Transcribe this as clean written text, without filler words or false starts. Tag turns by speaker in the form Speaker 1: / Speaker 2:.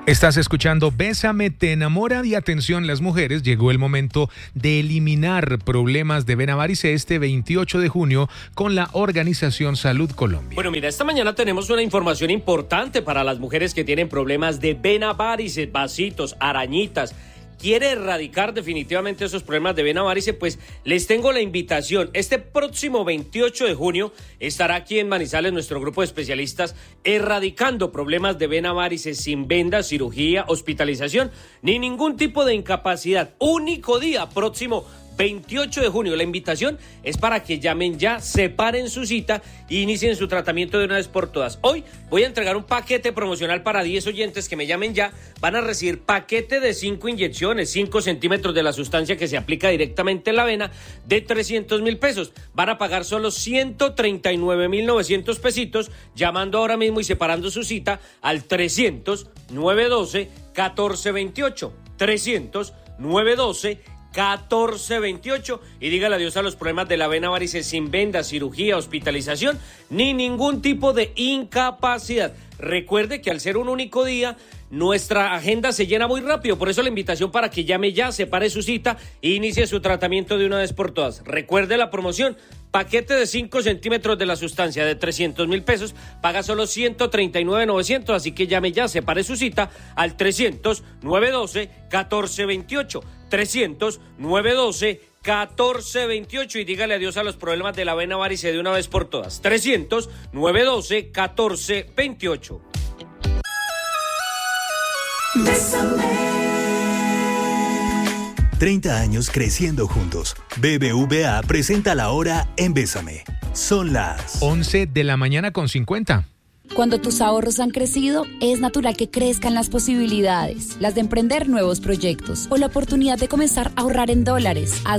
Speaker 1: Estás escuchando Bésame, te enamora y atención las mujeres, llegó el momento de eliminar problemas de vena varice este 28 de junio con la organización Salud Colombia.
Speaker 2: Bueno, mira, esta mañana tenemos una información importante para las mujeres que tienen problemas de vena varice, vasitos, arañitas. ¿Quiere erradicar definitivamente esos problemas de vena varice? Pues les tengo la invitación. Este próximo 28 de junio estará aquí en Manizales nuestro grupo de especialistas erradicando problemas de vena varice sin vendas, cirugía, hospitalización, ni ningún tipo de incapacidad. Único día, próximo 28 de junio. La invitación es para que llamen ya, separen su cita e inicien su tratamiento de una vez por todas. Hoy voy a entregar un paquete promocional para 10 oyentes que me llamen ya. Van a recibir paquete de 5 inyecciones, 5 centímetros de la sustancia que se aplica directamente en la vena de 300,000 pesos. Van a pagar solo 139,900 pesitos llamando ahora mismo y separando su cita al 300-912-1428. 300-912-1428 y dígale adiós a los problemas de la vena varice sin venda, cirugía, hospitalización, ni ningún tipo de incapacidad. Recuerde que al ser un único día, nuestra agenda se llena muy rápido, por eso la invitación para que llame ya, separe su cita e inicie su tratamiento de una vez por todas. Recuerde la promoción, paquete de 5 centímetros de la sustancia de 300,000 pesos, paga solo 139,900, así que llame ya, separe su cita al 300-912-1428, 300-912-1428 y dígale adiós a los problemas de la vena varice de una vez por todas. 300-912-1428.
Speaker 3: Bésame.
Speaker 4: 30 años creciendo juntos. BBVA presenta la hora en Bésame. Son las
Speaker 1: 11 de la mañana con 50.
Speaker 5: Cuando tus ahorros han crecido, es natural que crezcan las posibilidades, las de emprender nuevos proyectos o la oportunidad de comenzar a ahorrar en dólares.